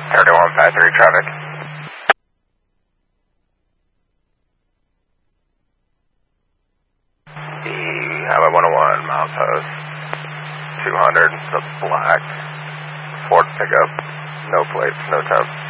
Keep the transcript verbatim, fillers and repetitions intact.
thirty-one five three traffic. The Highway one oh one, milepost, two hundred, the black Ford pickup, no plates, no temp.